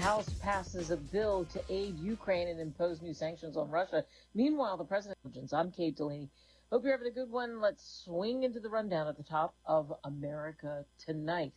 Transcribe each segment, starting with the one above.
House passes a bill to aid Ukraine and impose new sanctions on Russia. Meanwhile, the president. I'm Kate Delaney. Hope you're having a good one. Let's swing into the rundown at the top of America Tonight.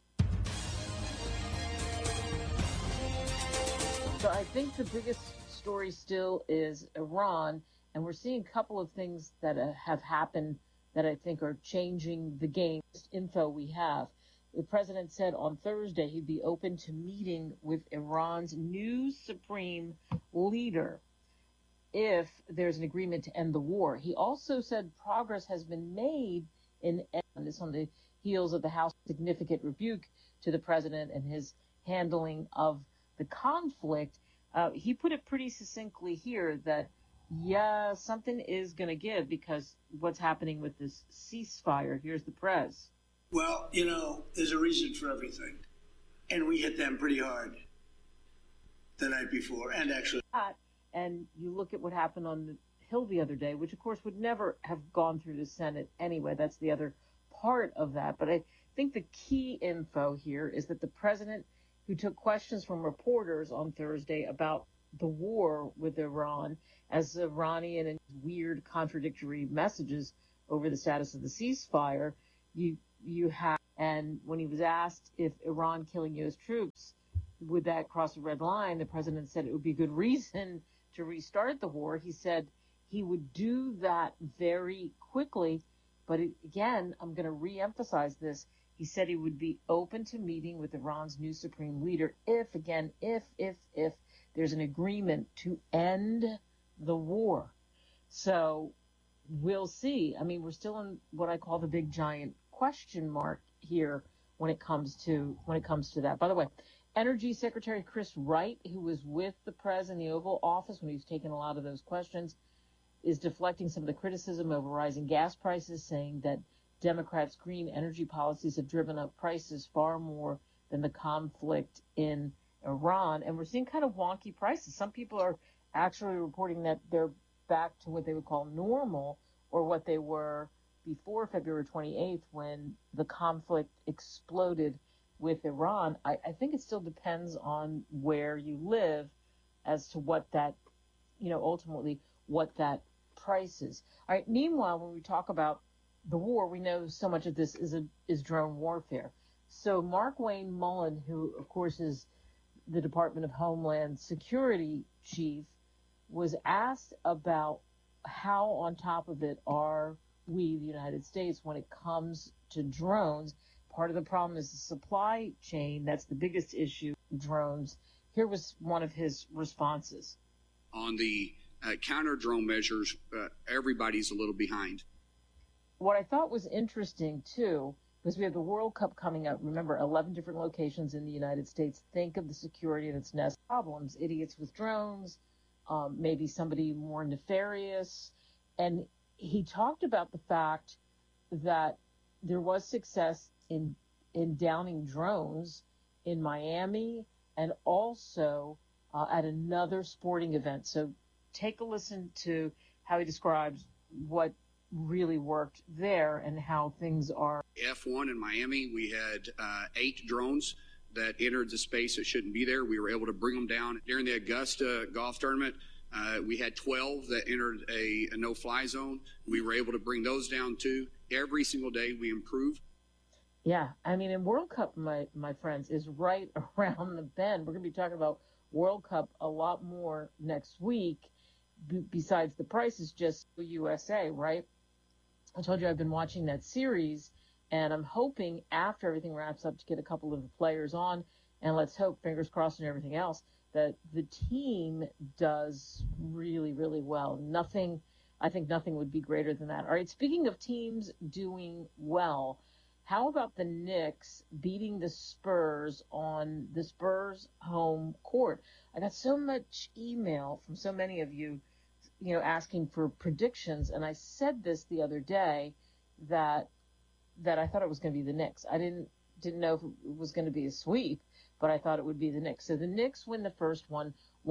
So I think the biggest story still is Iran, and we're seeing a couple of things that have happened that I think are changing the game. Info we have. The president said on Thursday he'd be open to meeting with Iran's new supreme leader if there's an agreement to end the war. He also said progress has been made in this on the heels of the House significant rebuke to the president and his handling of the conflict. He put it pretty succinctly here that, yeah, something is going to give because what's happening with this ceasefire. Here's the press. Well, there's a reason for everything. And we hit them pretty hard the night before and actually. And you look at what happened on the Hill the other day, which, of course, would never have gone through the Senate anyway. That's the other part of that. But I think the key info here is that the president, who took questions from reporters on Thursday about the war with Iran as Iranian and weird contradictory messages over the status of the ceasefire, you have, and when he was asked if Iran killing U.S. troops, would that cross a red line, the president said it would be good reason to restart the war. He said he would do that very quickly, but again, I'm going to reemphasize this. He said he would be open to meeting with Iran's new supreme leader if there's an agreement to end the war. So we'll see. I mean, we're still in what I call the big giant question mark here when it comes to that. By the way, Energy Secretary Chris Wright, who was with the prez in the Oval Office when he was taking a lot of those questions, is deflecting some of the criticism over rising gas prices, saying that Democrats' green energy policies have driven up prices far more than the conflict in Iran. And we're seeing kind of wonky prices. Some people are actually reporting that they're back to what they would call normal, or what they were before February 28th when the conflict exploded with Iran. I think it still depends on where you live as to what that, ultimately what that price is. All right. Meanwhile, when we talk about the war, we know so much of this is drone warfare. So Mark Wayne Mullen, who of course is the Department of Homeland Security chief, was asked about how on top of it are we, the United States, when it comes to drones. Part of the problem is the supply chain. That's the biggest issue, drones. Here was one of his responses. On the counter-drone measures, everybody's a little behind. What I thought was interesting, too, because we have the World Cup coming up. Remember, 11 different locations in the United States. Think of the security that's nest problems, idiots with drones, maybe somebody more nefarious. And he talked about the fact that there was success in downing drones in Miami and also at another sporting event. So take a listen to how he describes what really worked there and how things are. F1 in Miami, we had 8 drones that entered the space that shouldn't be there. We were able to bring them down. During the Augusta golf tournament, we had 12 that entered a no-fly zone. We were able to bring those down too. Every single day we improve. Yeah, I mean, and World Cup, my friends, is right around the bend. We're going to be talking about World Cup a lot more next week. Besides the prices, just USA, right? I told you I've been watching that series, and I'm hoping after everything wraps up to get a couple of the players on, and let's hope, fingers crossed and everything else, that the team does really, really well. I think nothing would be greater than that. All right, speaking of teams doing well, how about the Knicks beating the Spurs on the Spurs home court? I got so much email from so many of you, asking for predictions, and I said this the other day that I thought it was going to be the Knicks. I didn't know if it was going to be a sweep, but I thought it would be the Knicks. So the Knicks win the first one,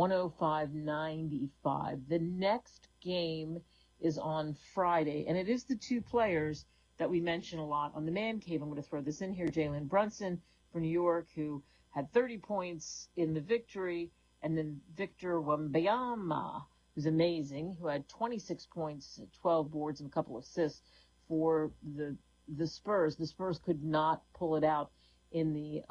105-95. The next game is on Friday, and it is the two players that we mention a lot on the Man Cave. I'm going to throw this in here. Jalen Brunson for New York, who had 30 points in the victory, and then Victor Wembanyama, who's amazing, who had 26 points, 12 boards, and a couple of assists for the Spurs. The Spurs could not pull it out in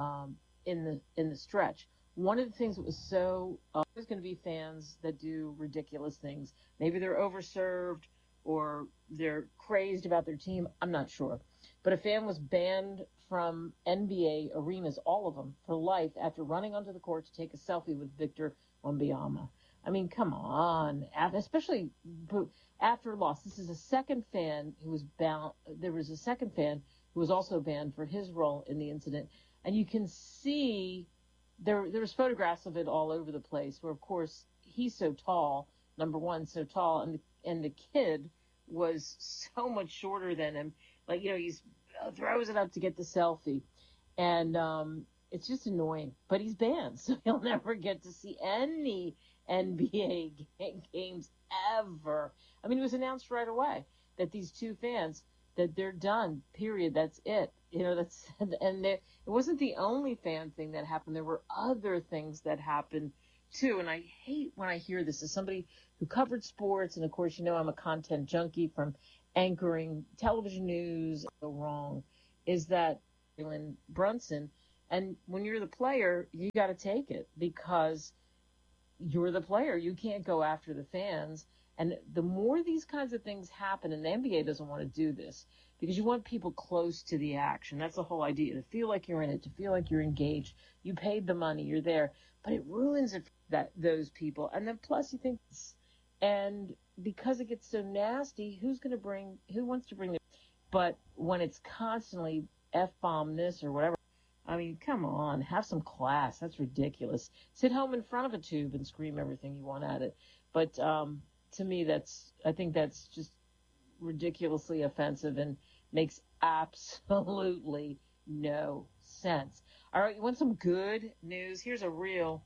the stretch. One of the things that was so there's going to be fans that do ridiculous things. Maybe they're overserved or they're crazed about their team. I'm not sure. But a fan was banned from NBA arenas, all of them, for life after running onto the court to take a selfie with Victor Wembanyama. I mean, come on, especially after a loss. This is a second fan who was bound. There was a second fan who was also banned for his role in the incident. And you can see there's photographs of it all over the place where, of course, he's so tall, number one, so tall, and the kid was so much shorter than him. Like, he throws it up to get the selfie. And it's just annoying. But he's banned, so he'll never get to see any NBA games ever. I mean, it was announced right away that these two fans, that they're done, period. That's it. It wasn't the only fan thing that happened. There were other things that happened too. And I hate when I hear this as somebody who covered sports. And of course, I'm a content junkie from anchoring television news. Go wrong is that Jalen Brunson. And when you're the player, you got to take it because you're the player. You can't go after the fans. And the more these kinds of things happen, and the NBA doesn't want to do this because you want people close to the action. That's the whole idea, to feel like you're in it, to feel like you're engaged. You paid the money, you're there. But it ruins it for those people. And then plus you think, and because it gets so nasty, who wants to bring it? But when it's constantly F-bomb this or whatever, I mean, come on, have some class. That's ridiculous. Sit home in front of a tube and scream everything you want at it. But to me, I think that's just ridiculously offensive and makes absolutely no sense. All right, you want some good news? Here's a real,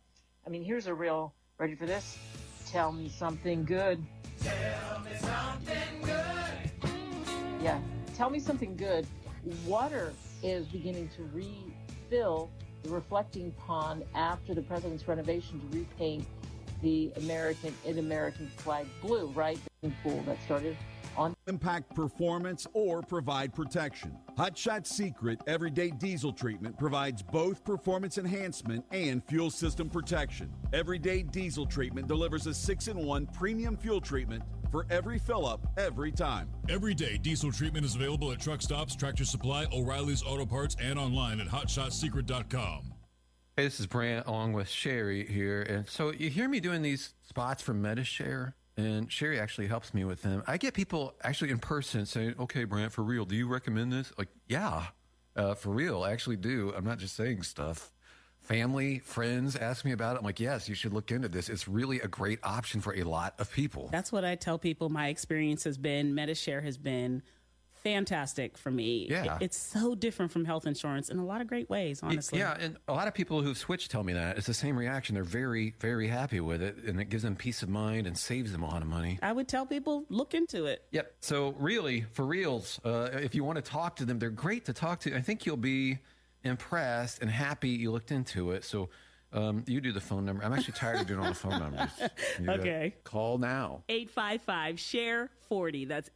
ready for this? Tell me something good. Tell me something good. Yeah, tell me something good. Water is beginning to refill the reflecting pond after the president's renovation to repaint the American flag blue, right? The pool that started on impact performance or provide protection. Hot Shot Secret Everyday Diesel Treatment provides both performance enhancement and fuel system protection. Everyday Diesel Treatment delivers a 6-in-1 premium fuel treatment for every fill-up, every time. Everyday Diesel Treatment is available at truck stops, Tractor Supply, O'Reilly's Auto Parts, and online at HotShotSecret.com. Hey, this is Brant along with Sherry here. And so you hear me doing these spots for MediShare, and Sherry actually helps me with them. I get people actually in person saying, okay, Brant, for real, do you recommend this? Like, yeah, for real, I actually do. I'm not just saying stuff. Family, friends ask me about it. I'm like, yes, you should look into this. It's really a great option for a lot of people. That's what I tell people my experience has been. MediShare has been fantastic for me. Yeah. It's so different from health insurance in a lot of great ways, honestly. Yeah, and a lot of people who've switched tell me that. It's the same reaction. They're very, very happy with it, and it gives them peace of mind and saves them a lot of money. I would tell people, look into it. Yep. So really, for reals, if you want to talk to them, they're great to talk to. I think you'll be impressed and happy you looked into it. So you do the phone number. I'm actually tired of doing all the phone numbers. Okay. Call now. 855-SHARE-40. That's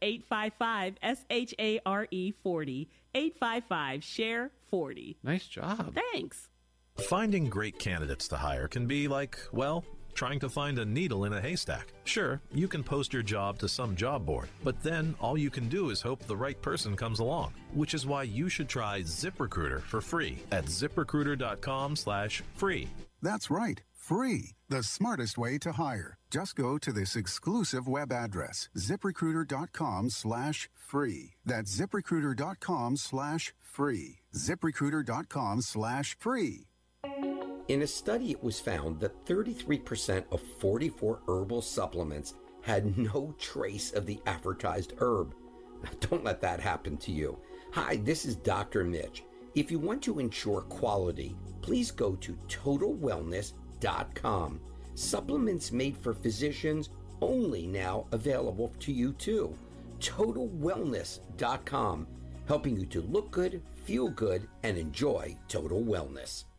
855-SHARE-40. 855-SHARE-40. Nice job. Thanks. Finding great candidates to hire can be like, well, trying to find a needle in a haystack. Sure, you can post your job to some job board, but then all you can do is hope the right person comes along, which is why you should try ZipRecruiter for free at ZipRecruiter.com/free. That's right, free. The smartest way to hire. Just go to this exclusive web address, ZipRecruiter.com/free. That's ZipRecruiter.com/free. ZipRecruiter.com/free. In a study, it was found that 33% of 44 herbal supplements had no trace of the advertised herb. Don't let that happen to you. Hi, this is Dr. Mitch. If you want to ensure quality, please go to TotalWellness.com. Supplements made for physicians only now available to you too. TotalWellness.com, helping you to look good, feel good, and enjoy total wellness.